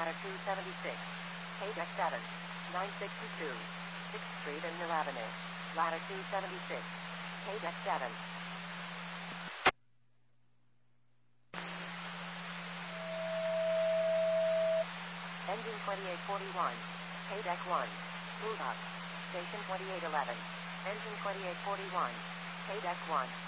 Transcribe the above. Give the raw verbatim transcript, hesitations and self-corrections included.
ladder two seventy-six, K-deck seven, nine sixty-two, sixth Street and Mill Avenue, ladder two seventy-six, K-deck seven. Engine twenty-eight forty-one, K-deck one, move up, station twenty-eight eleven, engine twenty-eight forty-one, K-deck one.